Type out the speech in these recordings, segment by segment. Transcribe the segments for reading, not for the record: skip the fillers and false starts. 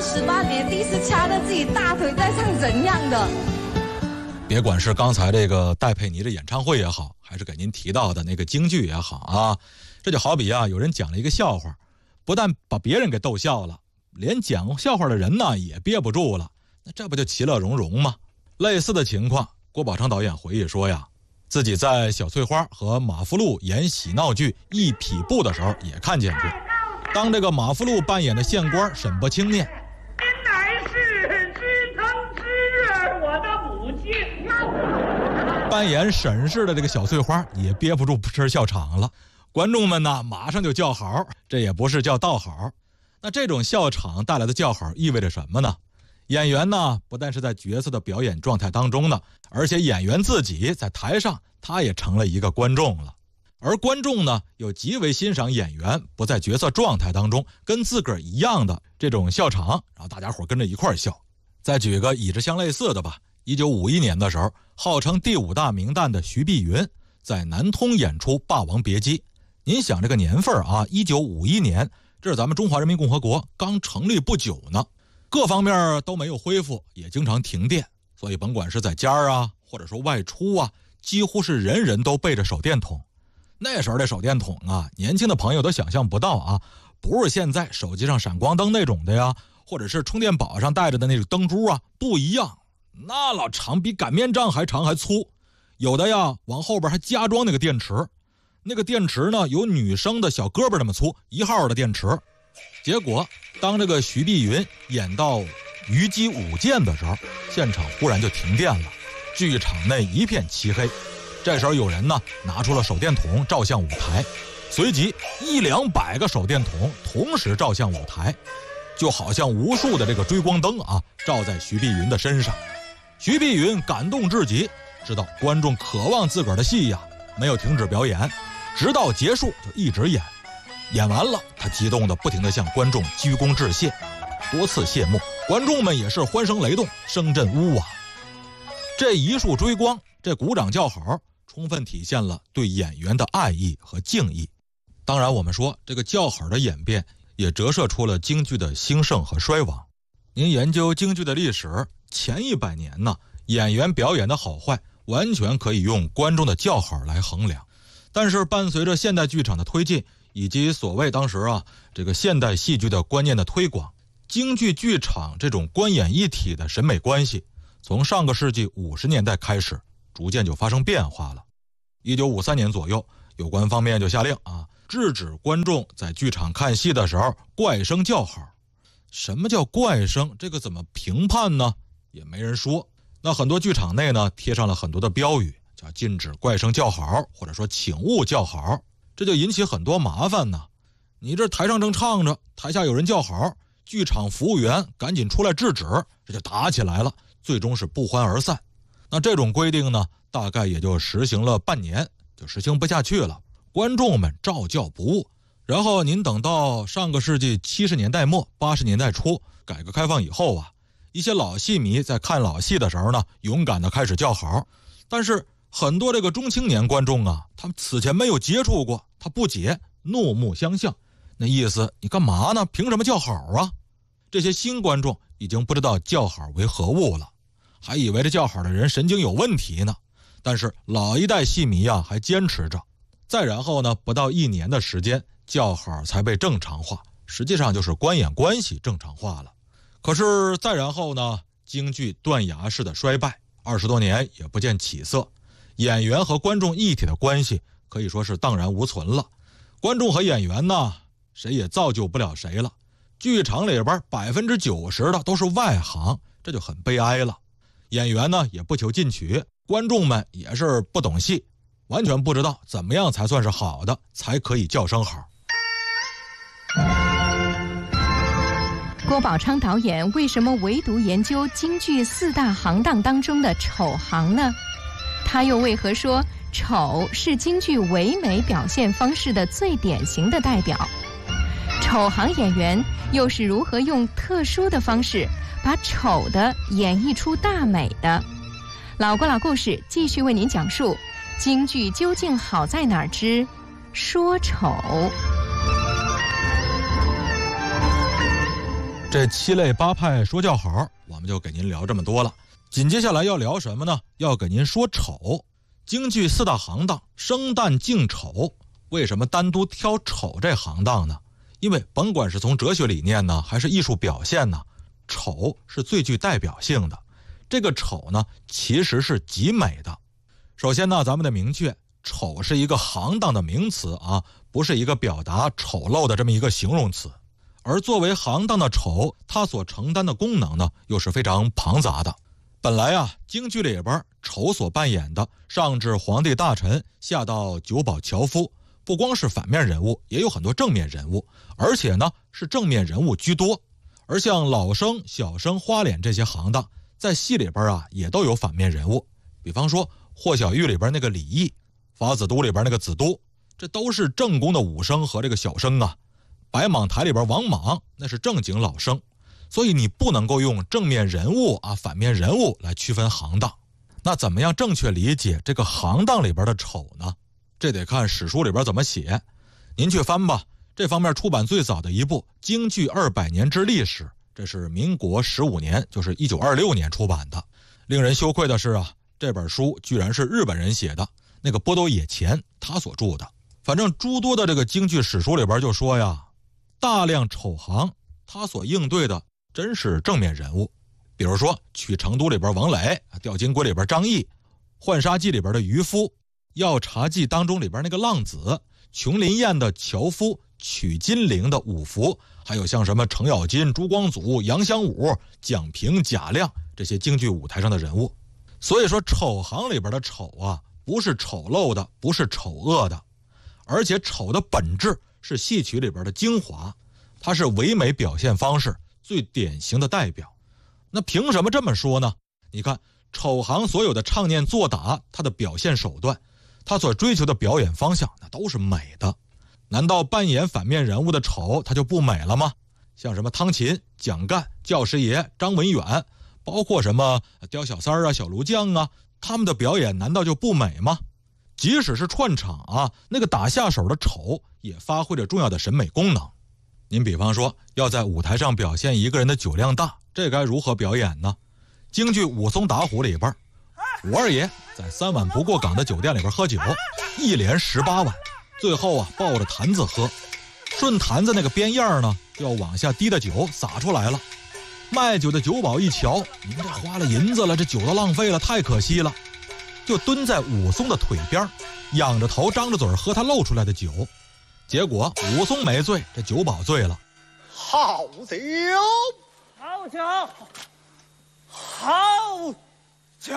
18年第一次掐着自己大腿在唱怎样的。 别管是刚才这个戴佩妮的演唱会也好，还是给您提到的那个京剧也好啊，这就好比有人讲了一个笑话，不但把别人给逗笑了，连讲笑话的人呢也憋不住了，那这不就其乐融融吗？类似的情况，郭宝昌导演回忆说自己在小翠花和马福禄演喜闹剧《一匹布》的时候也看见过。当这个马福禄扮演的县官沈伯清念：“ 您乃是知疼知悦我的母亲。” 扮演沈氏的这个小翠花也憋不住吃笑场了。观众们呢马上就叫好，这也不是叫道好。那这种笑场带来的叫好意味着什么呢？演员呢不但是在角色的表演状态当中呢，而且演员自己在台上他也成了一个观众了。而观众呢又极为欣赏演员不在角色状态当中跟自个儿一样的这种笑场，然后大家伙跟着一块笑。再举个以之相类似的吧，1951年的时候，号称第5大名旦的徐碧云在南通演出《霸王别姬》。您想这个年份1951年，这是咱们中华人民共和国刚成立不久呢，各方面都没有恢复，也经常停电，所以甭管是在家或者说外出几乎是人人都背着手电筒。那时候的手电筒年轻的朋友都想象不到不是现在手机上闪光灯那种的呀，或者是充电宝上带着的那种灯珠不一样，那老长，比擀面杖还长还粗，有的往后边还加装那个电池，那个电池呢有女生的小胳膊那么粗，1号的电池。结果当这个徐碧云演到虞姬舞剑的时候，现场忽然就停电了，剧场内一片漆黑。这时候有人呢拿出了手电筒照向舞台，随即100-200个手电筒同时照向舞台，就好像无数的这个追光灯照在徐碧云的身上。徐碧云感动至极，知道观众渴望自个儿的戏没有停止表演，直到结束就一直演。演完了，他激动的不停地向观众鞠躬致谢，多次谢幕，观众们也是欢声雷动，声震屋瓦。这一束追光，这鼓掌叫好，充分体现了对演员的爱意和敬意。当然我们说这个叫好的演变也折射出了京剧的兴盛和衰亡。您研究京剧的历史，前100年呢，演员表演的好坏完全可以用观众的叫好来衡量。但是伴随着现代剧场的推进，以及所谓当时这个现代戏剧的观念的推广，京剧剧场这种观演一体的审美关系，从上个世纪50年代开始逐渐就发生变化了。1953年左右，有关方面就下令制止观众在剧场看戏的时候怪声叫好。什么叫怪声？这个怎么评判呢？也没人说。那很多剧场内呢贴上了很多的标语，叫禁止怪声叫好，或者说请勿叫好，这就引起很多麻烦呢。你这台上正唱着，台下有人叫好，剧场服务员赶紧出来制止，这就打起来了，最终是不欢而散。那这种规定呢，大概也就实行了半年，就实行不下去了，观众们照叫不误。然后您等到上个世纪70年代末80年代初，改革开放以后一些老戏迷在看老戏的时候呢，勇敢的开始叫好。但是很多这个中青年观众他们此前没有接触过，他不解，怒目相向，那意思你干嘛呢？凭什么叫好这些新观众已经不知道叫好为何物了，还以为这叫好的人神经有问题呢。但是老一代戏迷还坚持着。再然后呢，不到1年的时间，叫好才被正常化，实际上就是观演关系正常化了。可是再然后呢，京剧断崖式的衰败，20多年也不见起色，演员和观众一体的关系可以说是荡然无存了。观众和演员呢，谁也造就不了谁了。剧场里边90%的都是外行，这就很悲哀了。演员呢也不求进取，观众们也是不懂戏，完全不知道怎么样才算是好的，才可以叫声好。 郭宝昌导演为什么唯独研究京剧4大行当当中的丑行呢？他又为何说丑是京剧唯美表现方式的最典型的代表？丑行演员又是如何用特殊的方式把丑的演绎出大美的？老郭老故事继续为您讲述京剧究竟好在哪儿之说丑。 这七类八派说叫好，我们就给您聊这么多了。紧接下来要聊什么呢？要给您说丑。京剧四大行当，生旦净丑，为什么单独挑丑这行当呢？因为甭管是从哲学理念呢，还是艺术表现呢，丑是最具代表性的。这个丑呢，其实是极美的。首先呢，咱们得明确，丑是一个行当的名词啊，不是一个表达丑陋的这么一个形容词。而作为行当的丑，它所承担的功能呢，又是非常庞杂的。本来啊，京剧里边丑所扮演的，上至皇帝大臣，下到酒保樵夫，不光是反面人物，也有很多正面人物，而且呢是正面人物居多。而像老生、小生、花脸这些行当，在戏里边啊也都有反面人物。比方说霍小玉里边那个李毅，法子都里边那个子都，这都是正宫的武生和这个小生啊。白蟒台里边王莽那是正经老生，所以你不能够用正面人物啊、反面人物来区分行当。那怎么样正确理解这个行当里边的丑呢？这得看史书里边怎么写。您去翻吧，这方面出版最早的一部《京剧200年之历史》，这是民国15年，就是1926年出版的。令人羞愧的是啊，这本书居然是日本人写的，那个波多野前他所著的。反正诸多的这个京剧史书里边就说呀，大量丑行他所应对的真是正面人物。比如说取成都里边王磊，吊金龟里边张毅，浣纱记里边的渔夫，药茶记当中里边那个浪子，琼林宴的樵夫，取金陵的五福，还有像什么程咬金、朱光祖、杨香武、蒋平、贾亮这些京剧舞台上的人物。所以说丑行里边的丑啊，不是丑陋的，不是丑恶的，而且丑的本质是戏曲里边的精华，它是唯美表现方式最典型的代表。那凭什么这么说呢？你看丑行所有的唱念做打，它的表现手段，它所追求的表演方向，那都是美的。难道扮演反面人物的丑它就不美了吗？像什么汤勤、蒋干、教师爷、张文远，包括什么刁小三啊、小卢将啊，他们的表演难道就不美吗？即使是串场啊，那个打下手的丑也发挥着重要的审美功能。您比方说要在舞台上表现一个人的酒量大，这该如何表演呢？京剧武松打虎里边，武二爷在3碗不过岗的酒店里边喝酒，一连18碗，最后啊抱着坛子喝，顺坛子那个边沿呢要往下滴的酒洒出来了。卖酒的酒保一瞧，您这花了银子了，这酒都浪费了，太可惜了，就蹲在武松的腿边，仰着头张着嘴喝他漏出来的酒。结果武松没醉，这酒保醉了。 好酒， 好酒，好酒。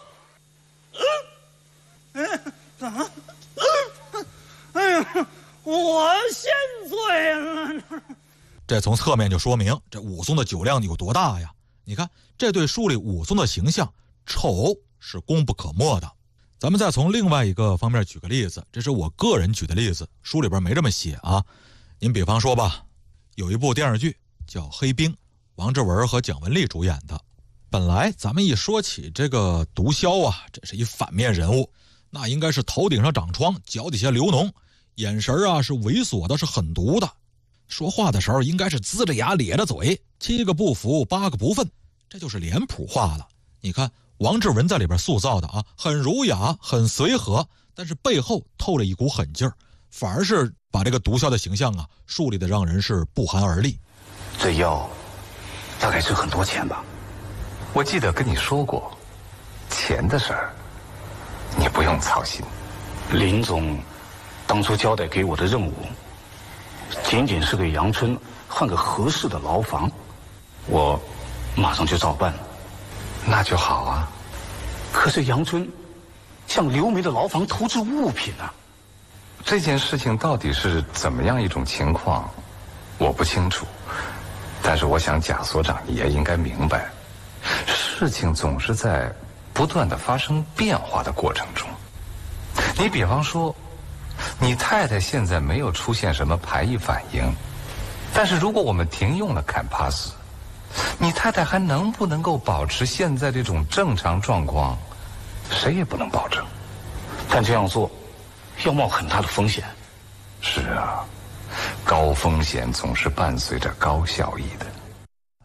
怎么？哎呀，我先醉了。 这从侧面就说明这武松的酒量有多大呀。你看这对树立武松的形象，丑是功不可没的。咱们再从另外一个方面举个例子，这是我个人举的例子，书里边没这么写啊。您比方说吧，有一部电视剧叫《黑冰》，王志文和蒋雯丽主演的。本来咱们一说起这个毒枭啊，这是一反面人物，那应该是头顶上长疮，脚底下流脓，眼神啊是猥琐的，是狠毒的，说话的时候应该是龇着牙咧着嘴，7个不服8个不忿，这就是脸谱化了。你看王志文在里边塑造的啊，很儒雅很随和，但是背后透着一股狠劲儿，反而是把这个毒枭的形象啊树立的让人是不寒而栗。 这药大概值很多钱吧？ 我记得跟你说过，钱的事儿你不用操心。 林总当初交代给我的任务仅仅是给杨春换个合适的牢房，我马上就照办。 那就好啊。 可是杨春向刘梅的牢房投掷物品啊， 这件事情到底是怎么样一种情况我不清楚，但是我想贾所长也应该明白，事情总是在不断的发生变化的过程中。你比方说你太太现在没有出现什么排异反应，但是如果我们停用了坎帕斯，你太太还能不能够保持现在这种正常状况，谁也不能保证。 但这样做要冒很大的风险。 是啊，高风险总是伴随着高效益的。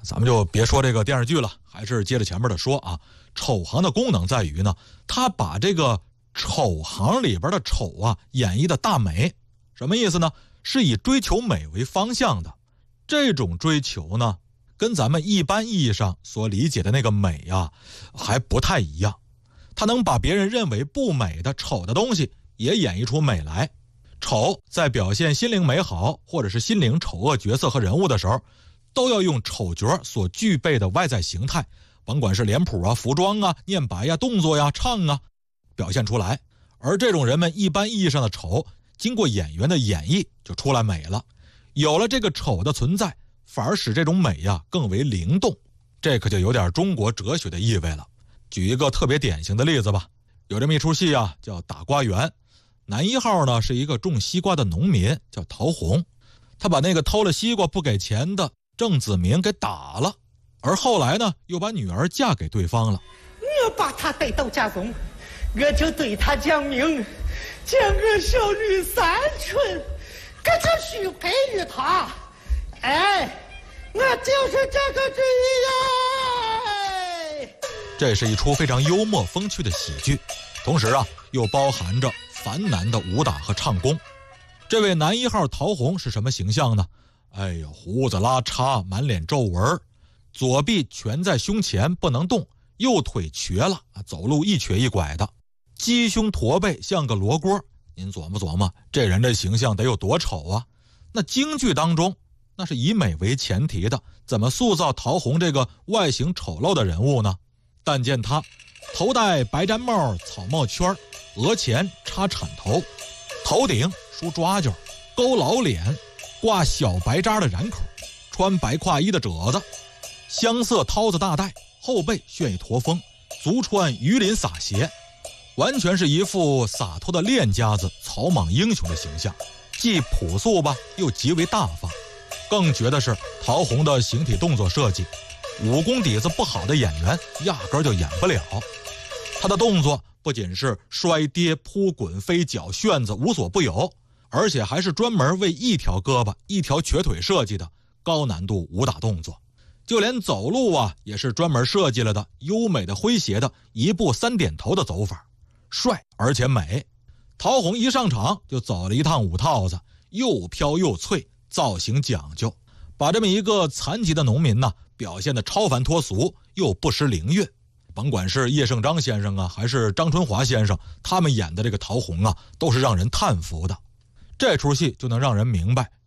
咱们就别说这个电视剧了，还是接着前面的说啊。丑行的功能在于呢，他把这个丑行里边的丑啊演绎的大美。什么意思呢？是以追求美为方向的。这种追求呢，跟咱们一般意义上所理解的那个美啊还不太一样。他能把别人认为不美的丑的东西也演绎出美来。丑在表现心灵美好或者是心灵丑恶角色和人物的时候，都要用丑角所具备的外在形态，甭管是脸谱啊、服装啊、念白啊、动作呀、唱啊，表现出来。而这种人们一般意义上的丑，经过演员的演绎就出来美了。有了这个丑的存在，反而使这种美呀更为灵动。这可就有点中国哲学的意味了。举一个特别典型的例子吧，有这么一出戏啊，叫《打瓜园》。男一号呢是一个种西瓜的农民，叫陶红。他把那个偷了西瓜不给钱的郑子明给打了，而后来呢又把女儿嫁给对方了。 我把他带到家中，我就对他讲明，将我小女三春，可就许配于他。哎，我就是这个主意呀！ 这是一出非常幽默风趣的喜剧，同时啊又包含着繁难的武打和唱功。这位男一号陶红是什么形象呢？哎呀，胡子拉碴，满脸皱纹，左臂蜷在胸前不能动，右腿瘸了，走路一瘸一拐的，鸡胸驼背像个罗锅。您琢磨琢磨，这人这形象得有多丑啊？那京剧当中那是以美为前提的，怎么塑造陶红这个外形丑陋的人物呢？但见他头戴白毡帽、草帽圈，额前插铲头，头顶梳抓髻，勾老脸，挂小白扎的染口，穿白褂衣的褶子，香色绦子大带，后背炫一驼峰，足穿鱼鳞洒鞋，完全是一副洒脱的练家子、草莽英雄的形象，既朴素吧，又极为大方。更绝的是陶红的形体动作设计，武功底子不好的演员压根就演不了。他的动作不仅是摔跌、扑滚、飞脚、旋子无所不有，而且还是专门为一条胳膊一条瘸腿设计的高难度武打动作。就连走路啊也是专门设计了的优美的诙谐的一步三点头的走法，帅而且美。陶红一上场就走了一趟五套子，又飘又脆，造型讲究，把这么一个残疾的农民呢表现得超凡脱俗又不失灵韵。甭管是叶圣章先生啊还是张春华先生，他们演的这个陶红啊都是让人叹服的。这出戏就能让人明白